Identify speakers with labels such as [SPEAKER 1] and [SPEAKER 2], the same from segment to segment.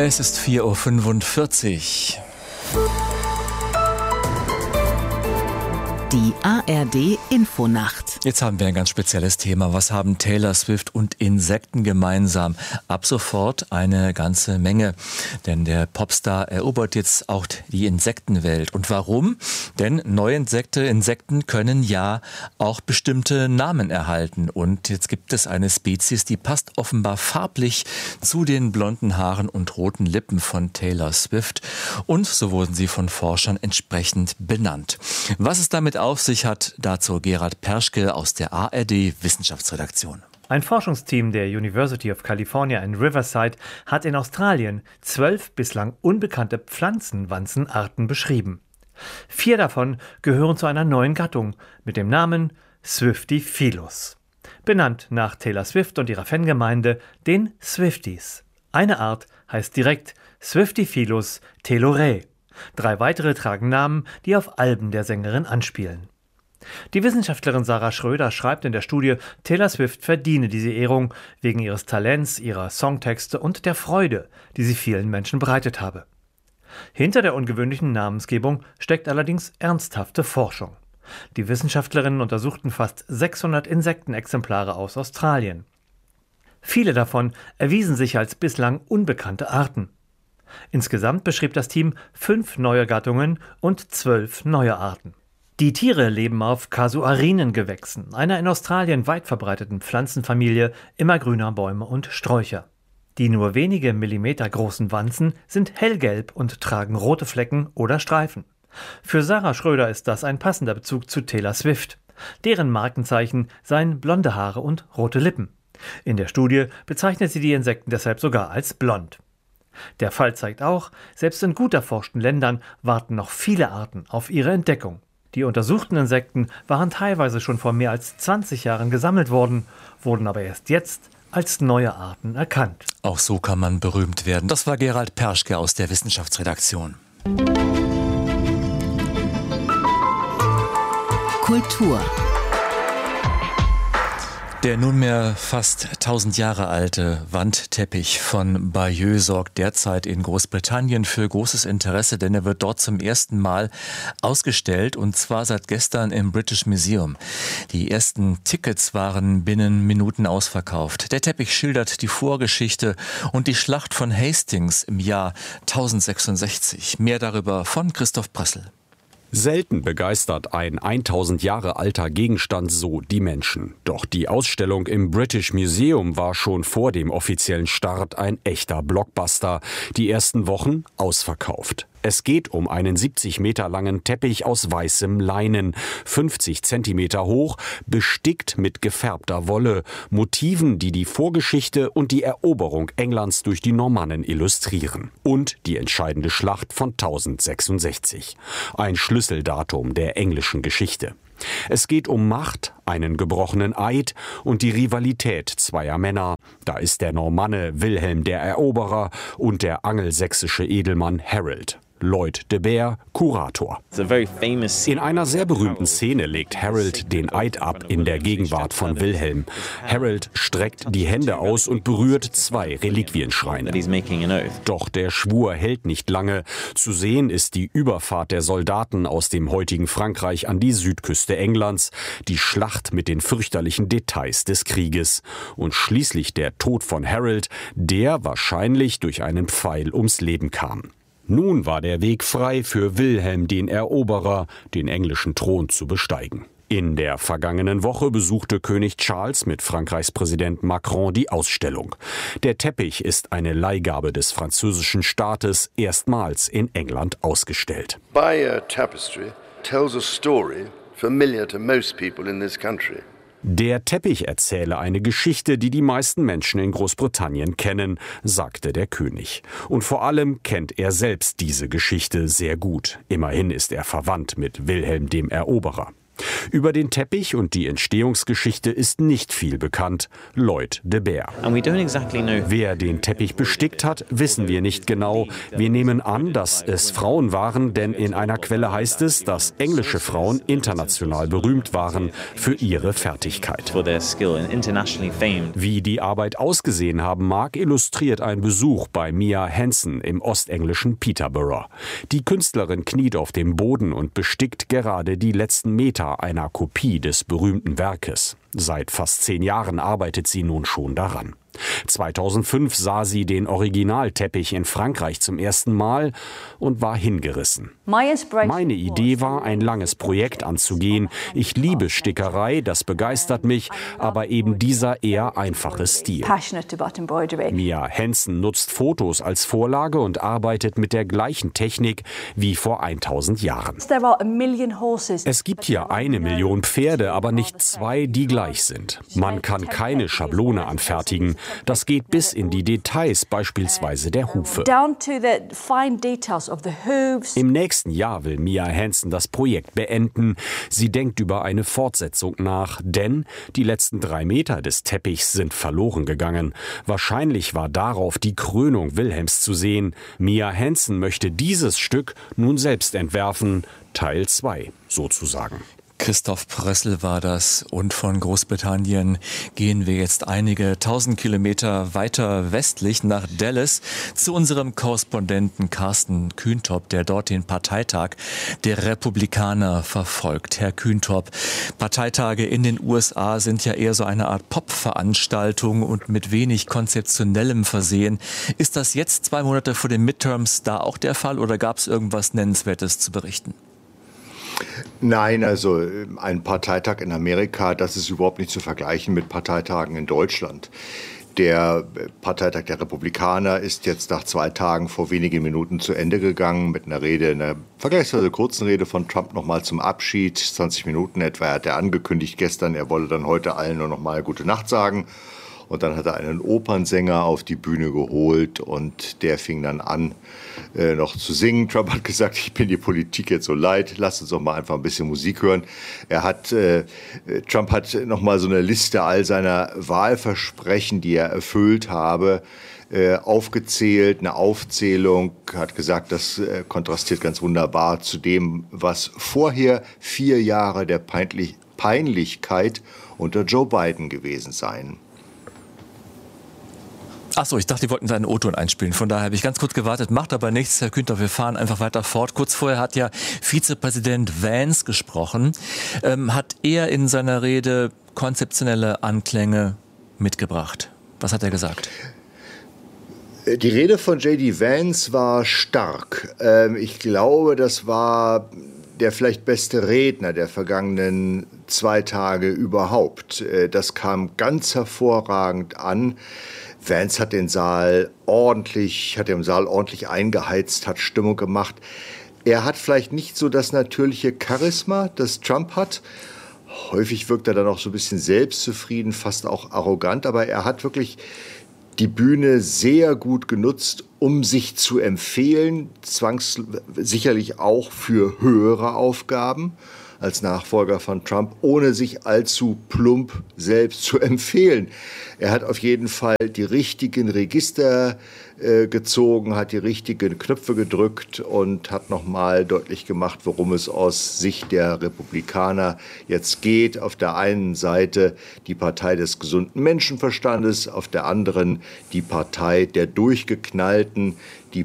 [SPEAKER 1] Es ist 4:45 Uhr.
[SPEAKER 2] Die ARD-Infonacht.
[SPEAKER 1] Jetzt haben wir ein ganz spezielles Thema. Was haben Taylor Swift und Insekten gemeinsam? Ab sofort eine ganze Menge. Denn der Popstar erobert jetzt auch die Insektenwelt. Und warum? Denn neue Insekten können ja auch bestimmte Namen erhalten. Und jetzt gibt es eine Spezies, die passt offenbar farblich zu den blonden Haaren und roten Lippen von Taylor Swift. Und so wurden sie von Forschern entsprechend benannt. Was es damit auf sich hat, dazu Gerhard Perschke aus der ARD-Wissenschaftsredaktion.
[SPEAKER 3] Ein Forschungsteam der University of California in Riverside hat in Australien 12 bislang unbekannte Pflanzenwanzenarten beschrieben. 4 davon gehören zu einer neuen Gattung mit dem Namen Swiftifilus. Benannt nach Taylor Swift und ihrer Fangemeinde, den Swifties. Eine Art heißt direkt Swiftifilus telorae. 3 weitere tragen Namen, die auf Alben der Sängerin anspielen. Die Wissenschaftlerin Sarah Schröder schreibt in der Studie, Taylor Swift verdiene diese Ehrung wegen ihres Talents, ihrer Songtexte und der Freude, die sie vielen Menschen bereitet habe. Hinter der ungewöhnlichen Namensgebung steckt allerdings ernsthafte Forschung. Die Wissenschaftlerinnen untersuchten fast 600 Insektenexemplare aus Australien. Viele davon erwiesen sich als bislang unbekannte Arten. Insgesamt beschrieb das Team 5 neue Gattungen und 12 neue Arten. Die Tiere leben auf Casuarinengewächsen, einer in Australien weit verbreiteten Pflanzenfamilie immergrüner Bäume und Sträucher. Die nur wenige Millimeter großen Wanzen sind hellgelb und tragen rote Flecken oder Streifen. Für Sarah Schröder ist das ein passender Bezug zu Taylor Swift. Deren Markenzeichen seien blonde Haare und rote Lippen. In der Studie bezeichnet sie die Insekten deshalb sogar als blond. Der Fall zeigt auch, selbst in gut erforschten Ländern warten noch viele Arten auf ihre Entdeckung. Die untersuchten Insekten waren teilweise schon vor mehr als 20 Jahren gesammelt worden, wurden aber erst jetzt als neue Arten erkannt.
[SPEAKER 1] Auch so kann man berühmt werden. Das war Gerhard Perschke aus der Wissenschaftsredaktion.
[SPEAKER 2] Kultur.
[SPEAKER 1] Der nunmehr fast 1000 Jahre alte Wandteppich von Bayeux sorgt derzeit in Großbritannien für großes Interesse, denn er wird dort zum ersten Mal ausgestellt, und zwar seit gestern im British Museum. Die ersten Tickets waren binnen Minuten ausverkauft. Der Teppich schildert die Vorgeschichte und die Schlacht von Hastings im Jahr 1066. Mehr darüber von Christoph Pressel.
[SPEAKER 4] Selten begeistert ein 1000 Jahre alter Gegenstand so die Menschen. Doch die Ausstellung im British Museum war schon vor dem offiziellen Start ein echter Blockbuster. Die ersten Wochen ausverkauft. Es geht um einen 70 Meter langen Teppich aus weißem Leinen, 50 Zentimeter hoch, bestickt mit gefärbter Wolle, Motiven, die die Vorgeschichte und die Eroberung Englands durch die Normannen illustrieren. Und die entscheidende Schlacht von 1066. Ein Schlüsseldatum der englischen Geschichte. Es geht um Macht, einen gebrochenen Eid und die Rivalität zweier Männer. Da ist der Normanne Wilhelm der Eroberer und der angelsächsische Edelmann Harold. Lloyd de Beer, Kurator. In einer sehr berühmten Szene legt Harold den Eid ab in der Gegenwart von Wilhelm. Harold streckt die Hände aus und berührt 2 Reliquienschreine. Doch der Schwur hält nicht lange. Zu sehen ist die Überfahrt der Soldaten aus dem heutigen Frankreich an die Südküste Englands, die Schlacht mit den fürchterlichen Details des Krieges und schließlich der Tod von Harold, der wahrscheinlich durch einen Pfeil ums Leben kam. Nun war der Weg frei für Wilhelm den Eroberer, den englischen Thron zu besteigen. In der vergangenen Woche besuchte König Charles mit Frankreichs Präsident Macron die Ausstellung. Der Teppich ist eine Leihgabe des französischen Staates, erstmals in England ausgestellt.
[SPEAKER 5] Bayeux Tapestry tells a story familiar to most people in this country.
[SPEAKER 4] Der Teppich erzähle eine Geschichte, die die meisten Menschen in Großbritannien kennen, sagte der König. Und vor allem kennt er selbst diese Geschichte sehr gut. Immerhin ist er verwandt mit Wilhelm dem Eroberer. Über den Teppich und die Entstehungsgeschichte ist nicht viel bekannt. Lloyd de Beer. Wer den Teppich bestickt hat, wissen wir nicht genau. Wir nehmen an, dass es Frauen waren, denn in einer Quelle heißt es, dass englische Frauen international berühmt waren für ihre Fertigkeit. Wie die Arbeit ausgesehen haben mag, illustriert ein Besuch bei Mia Hansen im ostenglischen Peterborough. Die Künstlerin kniet auf dem Boden und bestickt gerade die letzten Meter einer Kopie des berühmten Werkes. Seit fast 10 Jahren arbeitet sie nun schon daran. 2005 sah sie den Originalteppich in Frankreich zum ersten Mal und war hingerissen. Meine Idee war, ein langes Projekt anzugehen. Ich liebe Stickerei, das begeistert mich, aber eben dieser eher einfache Stil. Mia Hansen nutzt Fotos als Vorlage und arbeitet mit der gleichen Technik wie vor 1000 Jahren. Es gibt hier 1 Million Pferde, aber nicht 2, die gleich sind. Man kann keine Schablone anfertigen. Das geht bis in die Details, beispielsweise der Hufe. Im nächsten Jahr will Mia Hansen das Projekt beenden. Sie denkt über eine Fortsetzung nach, denn die letzten 3 Meter des Teppichs sind verloren gegangen. Wahrscheinlich war darauf die Krönung Wilhelms zu sehen. Mia Hansen möchte dieses Stück nun selbst entwerfen, Teil 2 sozusagen.
[SPEAKER 1] Christoph Prössl war das, und von Großbritannien gehen wir jetzt einige 1000 Kilometer weiter westlich nach Dallas zu unserem Korrespondenten Carsten Kühntop, der dort den Parteitag der Republikaner verfolgt. Herr Kühntop, Parteitage in den USA sind ja eher so eine Art Pop-Veranstaltung und mit wenig Konzeptionellem versehen. Ist das jetzt 2 Monate vor den Midterms da auch der Fall oder gab es irgendwas Nennenswertes zu berichten?
[SPEAKER 6] Nein, also ein Parteitag in Amerika, das ist überhaupt nicht zu vergleichen mit Parteitagen in Deutschland. Der Parteitag der Republikaner ist jetzt nach 2 Tagen vor wenigen Minuten zu Ende gegangen mit einer vergleichsweise kurzen Rede von Trump nochmal zum Abschied. 20 Minuten etwa hat er angekündigt gestern, er wolle dann heute allen nur nochmal Gute Nacht sagen. Und dann hat er einen Opernsänger auf die Bühne geholt und der fing dann an, noch zu singen. Trump hat gesagt, ich bin die Politik jetzt so leid, lasst uns doch mal einfach ein bisschen Musik hören. Trump hat noch mal so eine Liste all seiner Wahlversprechen, die er erfüllt habe, aufgezählt, eine Aufzählung, hat gesagt, das kontrastiert ganz wunderbar zu dem, was vorher 4 Jahre der Peinlichkeit unter Joe Biden gewesen seien.
[SPEAKER 1] Achso, ich dachte, die wollten seinen O-Ton einspielen. Von daher habe ich ganz kurz gewartet, macht aber nichts. Herr Kühntop, wir fahren einfach weiter fort. Kurz vorher hat ja Vizepräsident Vance gesprochen. Hat er in seiner Rede konzeptionelle Anklänge mitgebracht? Was hat er gesagt?
[SPEAKER 6] Die Rede von J.D. Vance war stark. Ich glaube, das war der vielleicht beste Redner der vergangenen 2 Tage überhaupt. Das kam ganz hervorragend an. Vance hat im Saal ordentlich eingeheizt, hat Stimmung gemacht. Er hat vielleicht nicht so das natürliche Charisma, das Trump hat. Häufig wirkt er dann auch so ein bisschen selbstzufrieden, fast auch arrogant. Aber er hat wirklich die Bühne sehr gut genutzt, um sich zu empfehlen, sicherlich auch für höhere Aufgaben als Nachfolger von Trump, ohne sich allzu plump selbst zu empfehlen. Er hat auf jeden Fall die richtigen Register gezogen, hat die richtigen Knöpfe gedrückt und hat nochmal deutlich gemacht, worum es aus Sicht der Republikaner jetzt geht. Auf der einen Seite die Partei des gesunden Menschenverstandes, auf der anderen die Partei der Durchgeknallten. Diese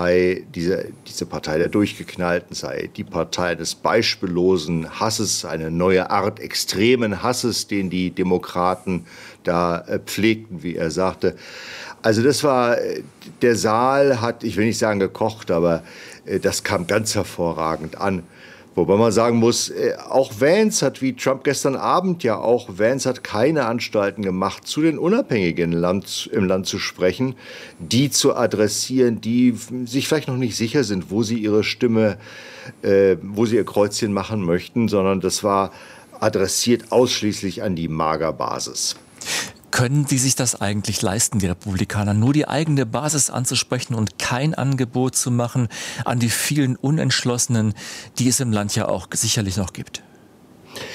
[SPEAKER 6] Partei der Durchgeknallten sei die Partei des beispiellosen Hasses, eine neue Art extremen Hasses, den die Demokraten da pflegten, wie er sagte. Also der Saal hat, ich will nicht sagen gekocht, aber das kam ganz hervorragend an. Wobei man sagen muss, auch Vance hat, wie Trump gestern Abend ja auch, Vance hat keine Anstalten gemacht, zu den Unabhängigen im Land zu sprechen, die zu adressieren, die sich vielleicht noch nicht sicher sind, wo sie ihre Stimme, wo sie ihr Kreuzchen machen möchten, sondern das war adressiert ausschließlich an die Magerbasis.
[SPEAKER 1] Können die sich das eigentlich leisten, die Republikaner, nur die eigene Basis anzusprechen und kein Angebot zu machen an die vielen Unentschlossenen, die es im Land ja auch sicherlich noch gibt?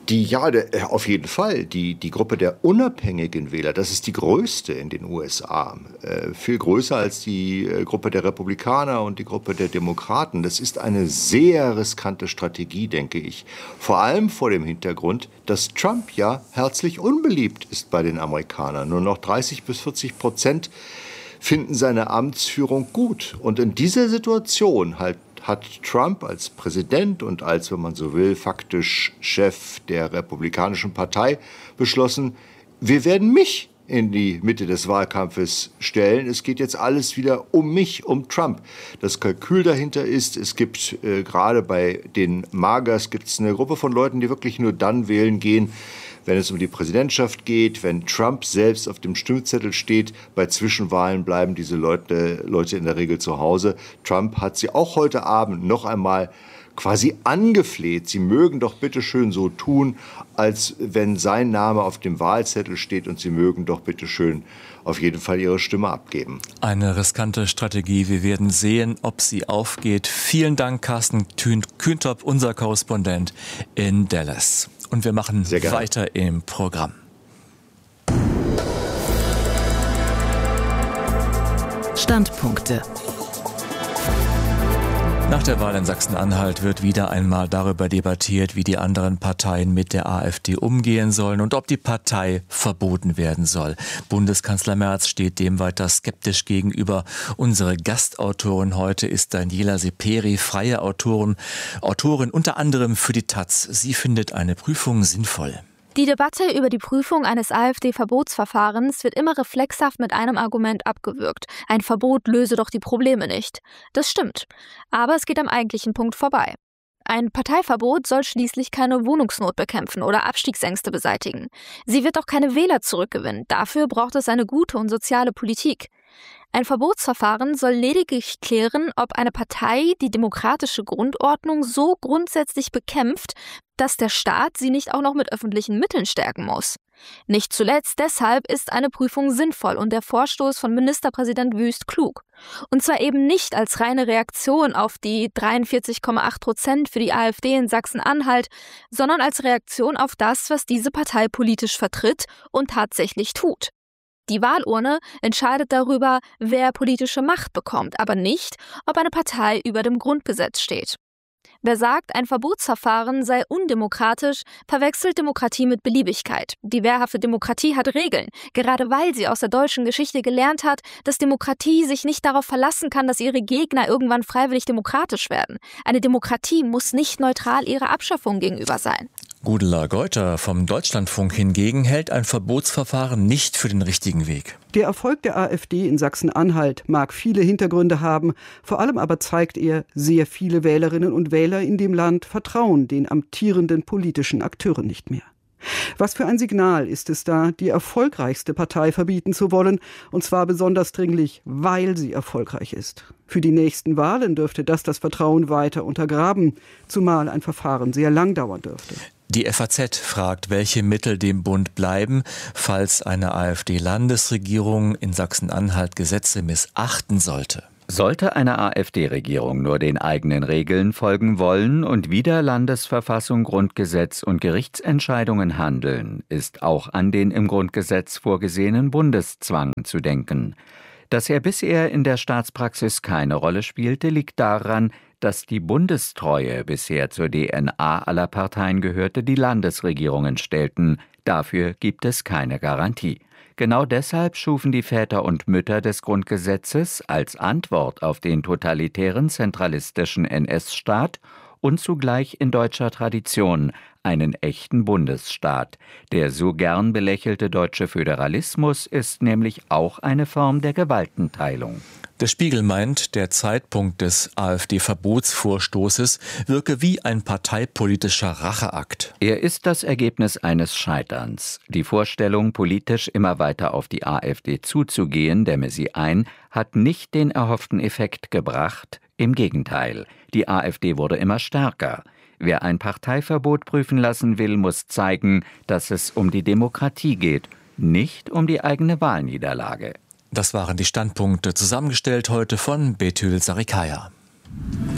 [SPEAKER 6] Auf jeden Fall. Die Gruppe der unabhängigen Wähler, das ist die größte in den USA. Viel größer als die Gruppe der Republikaner und die Gruppe der Demokraten. Das ist eine sehr riskante Strategie, denke ich. Vor allem vor dem Hintergrund, dass Trump ja herzlich unbeliebt ist bei den Amerikanern. Nur noch 30-40% finden seine Amtsführung gut. Und in dieser Situation hat Trump als Präsident und als, wenn man so will, faktisch Chef der Republikanischen Partei beschlossen, wir werden mich in die Mitte des Wahlkampfes stellen. Es geht jetzt alles wieder um mich, um Trump. Das Kalkül dahinter ist, es gibt gerade bei den MAGAs gibt's eine Gruppe von Leuten, die wirklich nur dann wählen gehen, wenn es um die Präsidentschaft geht, wenn Trump selbst auf dem Stimmzettel steht. Bei Zwischenwahlen bleiben diese Leute in der Regel zu Hause. Trump hat sie auch heute Abend noch einmal quasi angefleht. Sie mögen doch bitte schön so tun, als wenn sein Name auf dem Wahlzettel steht, und sie mögen doch bitte schön auf jeden Fall ihre Stimme abgeben.
[SPEAKER 1] Eine riskante Strategie. Wir werden sehen, ob sie aufgeht. Vielen Dank, Carsten Kühntop, unser Korrespondent in Dallas. Und wir machen weiter im Programm.
[SPEAKER 2] Standpunkte.
[SPEAKER 1] Nach der Wahl in Sachsen-Anhalt wird wieder einmal darüber debattiert, wie die anderen Parteien mit der AfD umgehen sollen und ob die Partei verboten werden soll. Bundeskanzler Merz steht dem weiter skeptisch gegenüber. Unsere Gastautorin heute ist Daniela Seperi, freie Autorin unter anderem für die Taz. Sie findet eine Prüfung sinnvoll.
[SPEAKER 7] Die Debatte über die Prüfung eines AfD-Verbotsverfahrens wird immer reflexhaft mit einem Argument abgewürgt. Ein Verbot löse doch die Probleme nicht. Das stimmt. Aber es geht am eigentlichen Punkt vorbei. Ein Parteiverbot soll schließlich keine Wohnungsnot bekämpfen oder Abstiegsängste beseitigen. Sie wird auch keine Wähler zurückgewinnen. Dafür braucht es eine gute und soziale Politik. Ein Verbotsverfahren soll lediglich klären, ob eine Partei die demokratische Grundordnung so grundsätzlich bekämpft, dass der Staat sie nicht auch noch mit öffentlichen Mitteln stärken muss. Nicht zuletzt deshalb ist eine Prüfung sinnvoll und der Vorstoß von Ministerpräsident Wüst klug. Und zwar eben nicht als reine Reaktion auf die 43,8% für die AfD in Sachsen-Anhalt, sondern als Reaktion auf das, was diese Partei politisch vertritt und tatsächlich tut. Die Wahlurne entscheidet darüber, wer politische Macht bekommt, aber nicht, ob eine Partei über dem Grundgesetz steht. Wer sagt, ein Verbotsverfahren sei undemokratisch, verwechselt Demokratie mit Beliebigkeit. Die wehrhafte Demokratie hat Regeln, gerade weil sie aus der deutschen Geschichte gelernt hat, dass Demokratie sich nicht darauf verlassen kann, dass ihre Gegner irgendwann freiwillig demokratisch werden. Eine Demokratie muss nicht neutral ihrer Abschaffung gegenüber sein.
[SPEAKER 1] Gudela Geuter vom Deutschlandfunk hingegen hält ein Verbotsverfahren nicht für den richtigen Weg.
[SPEAKER 8] Der Erfolg der AfD in Sachsen-Anhalt mag viele Hintergründe haben, vor allem aber zeigt er, sehr viele Wählerinnen und Wähler in dem Land vertrauen den amtierenden politischen Akteuren nicht mehr. Was für ein Signal ist es da, die erfolgreichste Partei verbieten zu wollen, und zwar besonders dringlich, weil sie erfolgreich ist. Für die nächsten Wahlen dürfte das Vertrauen weiter untergraben, zumal ein Verfahren sehr lang dauern dürfte.
[SPEAKER 1] Die FAZ fragt, welche Mittel dem Bund bleiben, falls eine AfD-Landesregierung in Sachsen-Anhalt Gesetze missachten sollte.
[SPEAKER 9] Sollte eine AfD-Regierung nur den eigenen Regeln folgen wollen und wider Landesverfassung, Grundgesetz und Gerichtsentscheidungen handeln, ist auch an den im Grundgesetz vorgesehenen Bundeszwang zu denken. Dass er bisher in der Staatspraxis keine Rolle spielte, liegt daran, dass die Bundestreue bisher zur DNA aller Parteien gehörte, die Landesregierungen stellten. Dafür gibt es keine Garantie. Genau deshalb schufen die Väter und Mütter des Grundgesetzes als Antwort auf den totalitären zentralistischen NS-Staat und zugleich in deutscher Tradition einen echten Bundesstaat. Der so gern belächelte deutsche Föderalismus ist nämlich auch eine Form der Gewaltenteilung.
[SPEAKER 1] Der Spiegel meint, der Zeitpunkt des AfD-Verbotsvorstoßes wirke wie ein parteipolitischer Racheakt.
[SPEAKER 9] Er ist das Ergebnis eines Scheiterns. Die Vorstellung, politisch immer weiter auf die AfD zuzugehen, dämme sie ein, hat nicht den erhofften Effekt gebracht. Im Gegenteil, die AfD wurde immer stärker. Wer ein Parteiverbot prüfen lassen will, muss zeigen, dass es um die Demokratie geht, nicht um die eigene Wahlniederlage.
[SPEAKER 1] Das waren die Standpunkte, zusammengestellt heute von Betül Sarikaya.